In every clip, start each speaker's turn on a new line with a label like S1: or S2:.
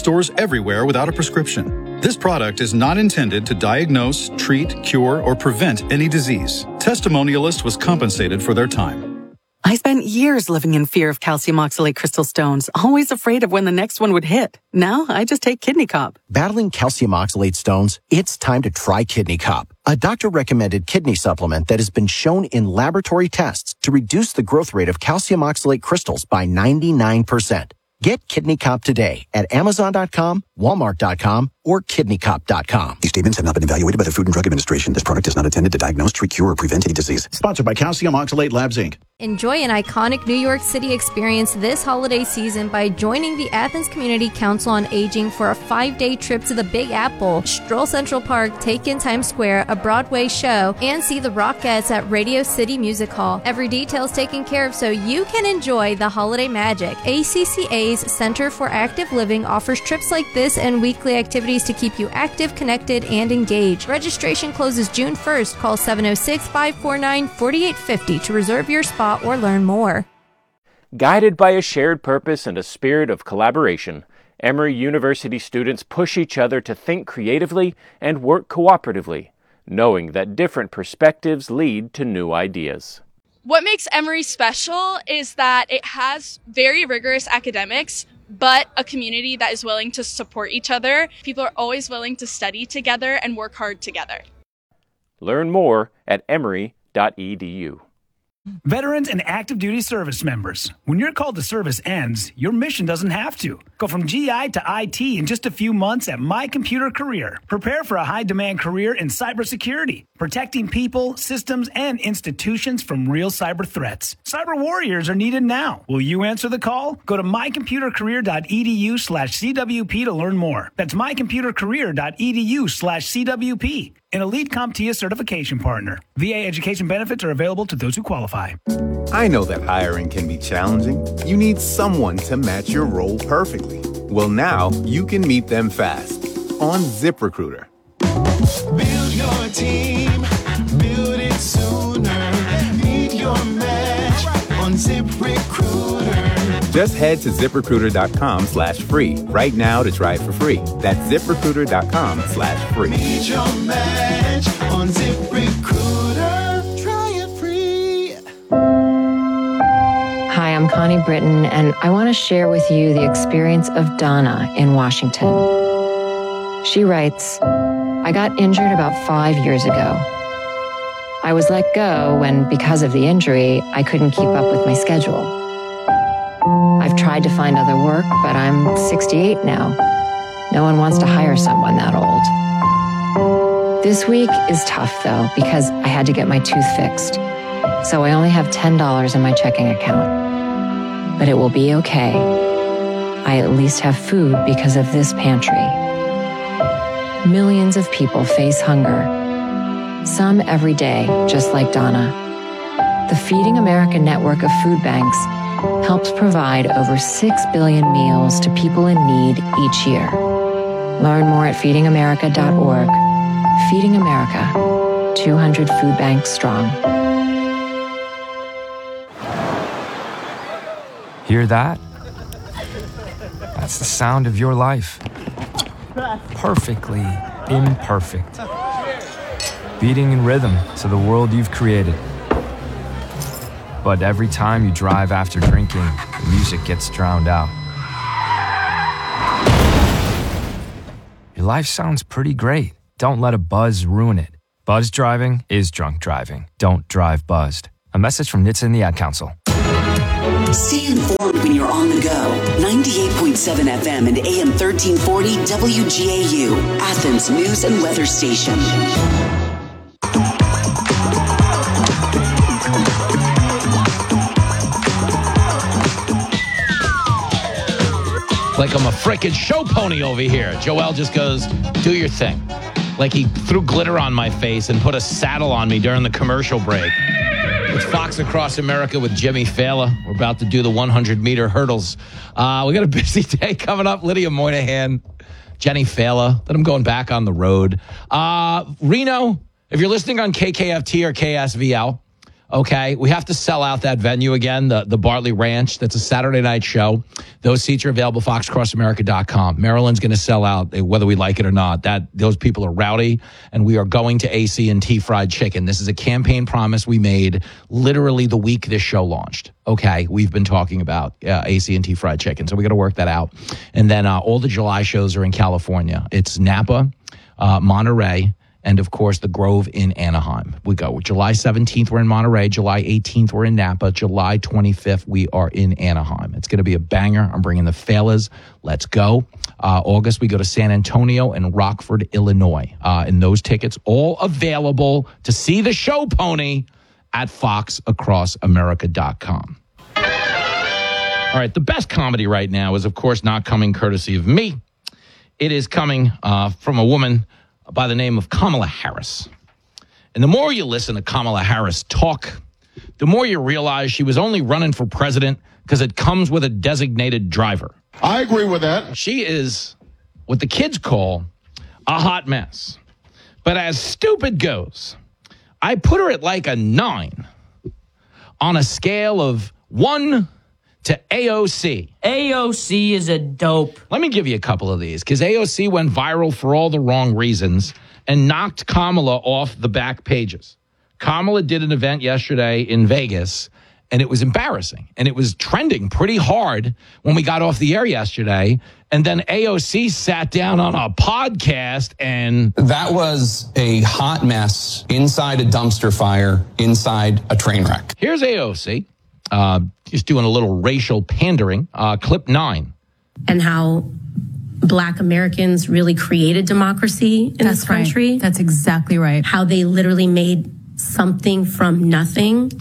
S1: stores everywhere without a prescription. This product is not intended to diagnose, treat, cure, or prevent any disease. Testimonialist was compensated for their time.
S2: I spent years living in fear of calcium oxalate crystal stones, always afraid of when the next one would hit. Now, I just take Kidney Cop.
S3: Battling calcium oxalate stones? It's time to try Kidney Cop, a doctor-recommended kidney supplement that has been shown in laboratory tests to reduce the growth rate of calcium oxalate crystals by 99%. Get Kidney Cop today at Amazon.com, Walmart.com, or KidneyCop.com.
S4: These statements have not been evaluated by the Food and Drug Administration. This product is not intended to diagnose, treat, cure, or prevent any disease.
S5: Sponsored by Calcium Oxalate Labs, Inc.
S6: Enjoy an iconic New York City experience this holiday season by joining the Athens Community Council on Aging for a 5-day trip to the Big Apple, stroll Central Park, take in Times Square, a Broadway show, and see the Rockettes at Radio City Music Hall. Every detail is taken care of so you can enjoy the holiday magic. ACCA's Center for Active Living offers trips like this and weekly activities to keep you active, connected, and engaged. Registration closes June 1st. Call 706-549-4850 to reserve your spot or learn more.
S7: Guided by a shared purpose and a spirit of collaboration, Emory University students push each other to think creatively and work cooperatively, knowing that different perspectives lead to new ideas.
S8: What makes Emory special is that it has very rigorous academics, but a community that is willing to support each other. People are always willing to study together and work hard together.
S7: Learn more at emory.edu.
S9: Veterans and active duty service members. When your call to service ends, your mission doesn't have to. Go from GI to IT in just a few months at My Computer Career. Prepare for a high-demand career in cybersecurity, protecting people, systems, and institutions from real cyber threats. Cyber warriors are needed now. Will you answer the call? Go to mycomputercareer.edu/CWP to learn more. That's mycomputercareer.edu/CWP. An Elite CompTIA certification partner. VA education benefits are available to those who qualify.
S10: I know that hiring can be challenging. You need someone to match your role perfectly. Well, now you can meet them fast on ZipRecruiter.
S11: Build your team, build it sooner. Meet your match on ZipRecruiter.
S10: Just head to ZipRecruiter.com/free right now to try it for free. That's ZipRecruiter.com/free.
S11: Meet your match on ZipRecruiter. Try it free.
S12: Hi, I'm Connie Britton, and I want to share with you the experience of Donna in Washington. She writes, I got injured about 5 years ago. I was let go when, because of the injury, I couldn't keep up with my schedule. I've tried to find other work, but I'm 68 now. No one wants to hire someone that old. This week is tough, though, because I had to get my tooth fixed. So I only have $10 in my checking account. But it will be okay. I at least have food because of this pantry. Millions of people face hunger. Some every day, just like Donna. The Feeding America network of food banks helps provide over 6 billion meals to people in need each year. Learn more at feedingamerica.org. Feeding America, 200 food banks strong.
S13: Hear that? That's the sound of your life. Perfectly imperfect. Beating in rhythm to the world you've created. But every time you drive after drinking, the music gets drowned out. Your life sounds pretty great. Don't let a buzz ruin it. Buzz driving is drunk driving. Don't drive buzzed. A message from NHTSA and the Ad Council.
S14: Stay informed when you're on the go. 98.7 FM and AM 1340 WGAU, Athens News and Weather Station.
S15: Like I'm a frickin' show pony over here. Joel just goes, do your thing. Like he threw glitter on my face and put a saddle on me during the commercial break. It's Fox Across America with Jimmy Fallon. We're about to do the 100-meter hurdles. We got a busy day coming up. Lydia Moynihan, Jenny Fallon. Then I'm going back on the road. Reno, if you're listening on KKFT or KSVL, Okay, we have to sell out that venue again, the Bartley Ranch. That's a Saturday night show. Those seats are available, foxcrossamerica.com. Maryland's going to sell out, whether we like it or not. Those people are rowdy, and we are going to AC&T Fried Chicken. This is a campaign promise we made literally the week this show launched. Okay, we've been talking about AC&T Fried Chicken, so we got to work that out. And then all the July shows are in California. It's Napa, Monterey, and, of course, the Grove in Anaheim. We go. July 17th, we're in Monterey. July 18th, we're in Napa. July 25th, we are in Anaheim. It's going to be a banger. I'm bringing the Failers. Let's go. August, we go to San Antonio and Rockford, Illinois. And those tickets all available to see the show, Pony, at foxacrossamerica.com. All right, the best comedy right now is, of course, not coming courtesy of me. It is coming from a woman by the name of Kamala Harris. And the more you listen to Kamala Harris talk, the more you realize she was only running for president because it comes with a designated driver.
S16: I agree with that.
S15: She is what the kids call a hot mess. But as stupid goes, I put her at like a 9 on a scale of 1 to AOC.
S17: AOC is a dope.
S15: Let me give you a couple of these, because AOC went viral for all the wrong reasons and knocked Kamala off the back pages. Kamala did an event yesterday in Vegas, and it was embarrassing. And it was trending pretty hard when we got off the air yesterday. And then AOC sat down on a podcast and...
S18: That was a hot mess inside a dumpster fire, inside a train wreck.
S15: Here's AOC. Just doing a little racial pandering. Clip 9.
S19: And how Black Americans really created democracy in this country.
S20: Right. That's exactly right.
S19: How they literally made something from nothing.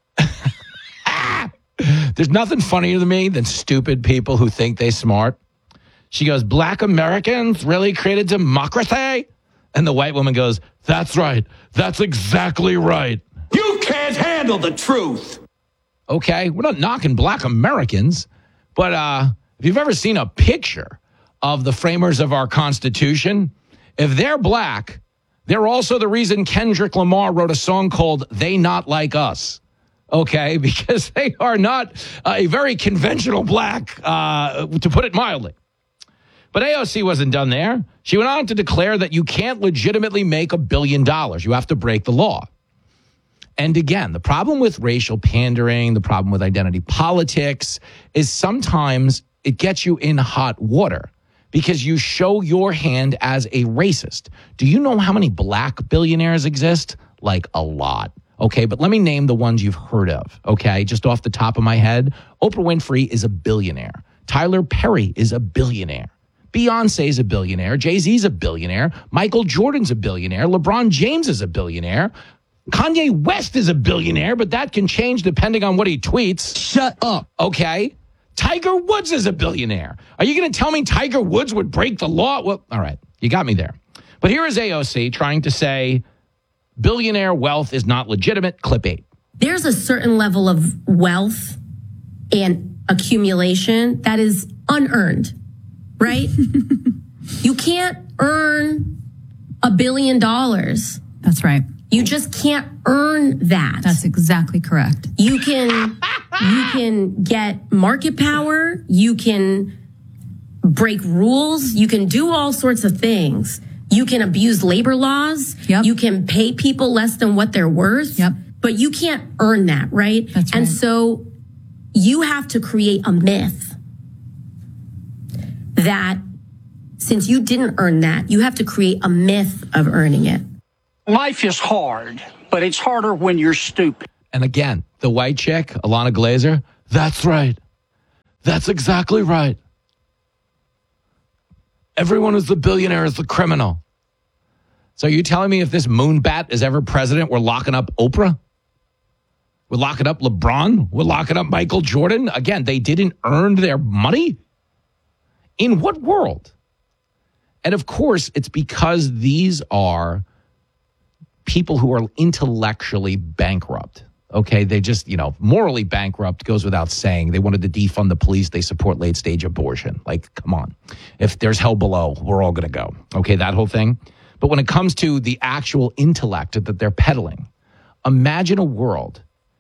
S15: There's nothing funnier to me than stupid people who think they're smart. She goes, Black Americans really created democracy? And the white woman goes, that's right. That's exactly right.
S17: You can't handle the truth.
S15: Okay, we're not knocking Black Americans, but if you've ever seen a picture of the framers of our Constitution, if they're Black, they're also the reason Kendrick Lamar wrote a song called They Not Like Us. Okay, because they are not a very conventional Black, to put it mildly. But AOC wasn't done there. She went on to declare that you can't legitimately make $1 billion. You have to break the law. And again, the problem with racial pandering, the problem with identity politics is sometimes it gets you in hot water because you show your hand as a racist. Do you know how many Black billionaires exist? Like a lot. Okay, but let me name the ones you've heard of. Okay, just off the top of my head, Oprah Winfrey is a billionaire. Tyler Perry is a billionaire. Beyonce is a billionaire. Jay-Z's a billionaire. Michael Jordan's a billionaire. LeBron James is a billionaire. Kanye West is a billionaire, but that can change depending on what he tweets.
S17: Shut up.
S15: Okay. Tiger Woods is a billionaire. Are you going to tell me Tiger Woods would break the law? Well, all right. You got me there. But here is AOC trying to say billionaire wealth is not legitimate. Clip 8.
S19: There's a certain level of wealth and accumulation that is unearned, right? You can't earn $1 billion.
S20: That's right.
S19: You just can't earn that.
S20: That's exactly correct.
S19: You can get market power. You can break rules. You can do all sorts of things. You can abuse labor laws.
S20: Yep.
S19: You can pay people less than what they're worth.
S20: Yep.
S19: But you can't earn that, right?
S20: That's right.
S19: And so you have to create a myth that since you didn't earn that, you have to create a myth of earning it.
S17: Life is hard, but it's harder when you're stupid.
S15: And again, the white chick, Alana Glazer, that's right. That's exactly right. Everyone who's the billionaire is the criminal. So you telling me if this moonbat is ever president, we're locking up Oprah? We're locking up LeBron? We're locking up Michael Jordan? Again, they didn't earn their money? In what world? And of course, it's because these are people who are intellectually bankrupt. Okay, they just, morally bankrupt goes without saying. They wanted to defund the police. They support late-stage abortion. Like, come on. If there's hell below, we're all going to go. Okay, that whole thing. But when it comes to the actual intellect that they're peddling, imagine a world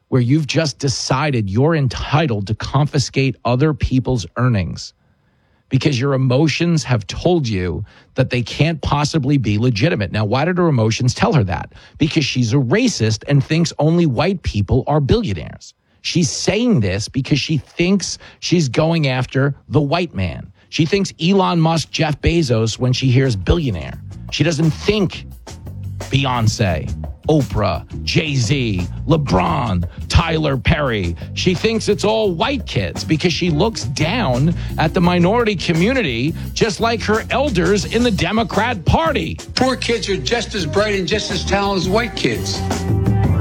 S15: where you've just decided you're entitled to confiscate other people's earnings because your emotions have told you that they can't possibly be legitimate. Now, why did her emotions tell her that? Because she's a racist and thinks only white people are billionaires. She's saying this because she thinks she's going after the white man. She thinks Elon Musk, Jeff Bezos when she hears billionaire. She doesn't think Beyonce, Oprah, Jay-Z, LeBron, Tyler Perry. She thinks it's all white kids because she looks down at the minority community just like her elders in the Democrat Party.
S16: Poor kids are just as bright and just as talented as white kids.